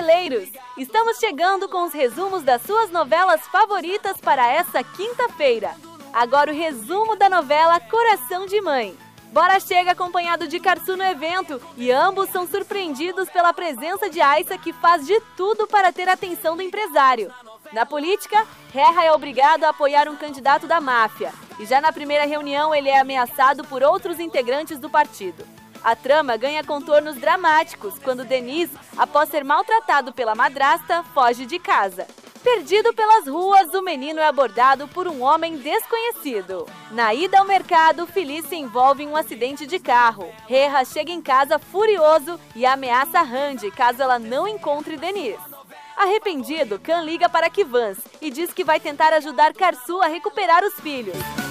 noveleiros! Estamos chegando com os resumos das suas novelas favoritas para essa quinta-feira. Agora o resumo da novela Coração de Mãe. Bora chega acompanhado de Carsu no evento e ambos são surpreendidos pela presença de Aissa, que faz de tudo para ter a atenção do empresário. Na política, Reha é obrigado a apoiar um candidato da máfia e já na primeira reunião ele é ameaçado por outros integrantes do partido. A trama ganha contornos dramáticos quando Denis, após ser maltratado pela madrasta, foge de casa. Perdido pelas ruas, o menino é abordado por um homem desconhecido. Na ida ao mercado, Feliz se envolve em um acidente de carro. Reha chega em casa furioso e ameaça Randy caso ela não encontre Denis. Arrependido, Khan liga para Kivans e diz que vai tentar ajudar Carsu a recuperar os filhos.